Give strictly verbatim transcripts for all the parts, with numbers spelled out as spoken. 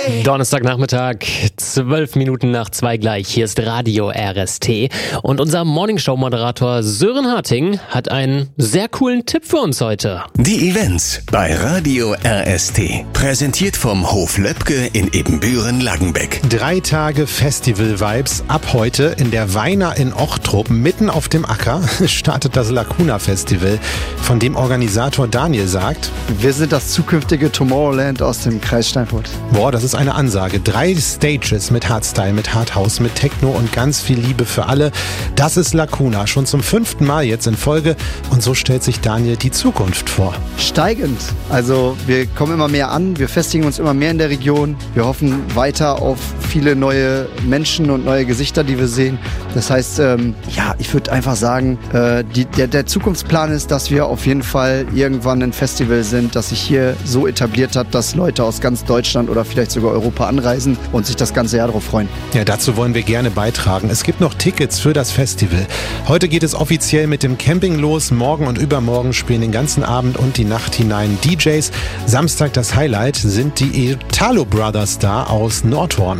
Donnerstagnachmittag, zwölf Minuten nach zwei gleich. Hier ist Radio R S T. Und unser Morningshow-Moderator Sören Harting hat einen sehr coolen Tipp für uns heute. Die Events bei Radio R S T. Präsentiert vom Hof Löbke in Ebenbüren-Langenbeck. Drei Tage Festival-Vibes. Ab heute in der Weina in Ochtrup, mitten auf dem Acker, startet das Lacuna Festival, von dem Organisator Daniel sagt: Wir sind das zukünftige Tomorrowland aus dem Kreis Steinfurt. Boah, das ist eine Ansage. Drei Stages mit Hardstyle, mit Hardhouse, mit Techno und ganz viel Liebe für alle. Das ist Lacuna, schon zum fünften Mal jetzt in Folge. Und so stellt sich Daniel die Zukunft vor. Steigend. Also wir kommen immer mehr an, wir festigen uns immer mehr in der Region. Wir hoffen weiter auf viele neue Menschen und neue Gesichter, die wir sehen. Das heißt, ähm, ja, ich würde einfach sagen, äh, die, der, der Zukunftsplan ist, dass wir auf jeden Fall irgendwann ein Festival sind, das sich hier so etabliert hat, dass Leute aus ganz Deutschland oder vielleicht sogar Europa anreisen und sich das ganze Jahr darauf freuen. Ja, dazu wollen wir gerne beitragen. Es gibt noch Tickets für das Festival. Heute geht es offiziell mit dem Camping los. Morgen und übermorgen spielen den ganzen Abend und die Nacht hinein D Js. Samstag das Highlight sind die Italo Brothers da aus Nordhorn.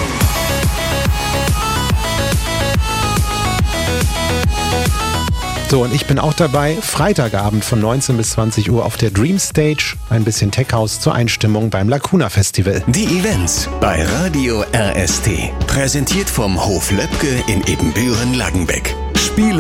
So, und ich bin auch dabei, Freitagabend von neunzehn bis zwanzig Uhr auf der Dream Stage, ein bisschen Tech House zur Einstimmung beim Lacuna Festival. Die Events bei Radio R S T. Präsentiert vom Hof Löbke in Ebenbüren-Langenbeck. Spiele